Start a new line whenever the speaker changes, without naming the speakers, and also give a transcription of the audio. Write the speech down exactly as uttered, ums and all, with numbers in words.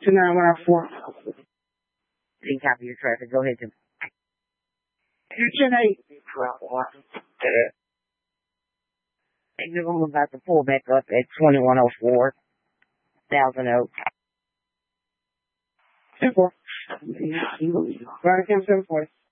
two nine one four.
Didn't copy your traffic. Go ahead, Jim.
You're ten eight.
I'm about to pull back up at twenty-one oh four, Thousand Oak.
ten four. Right, seven four.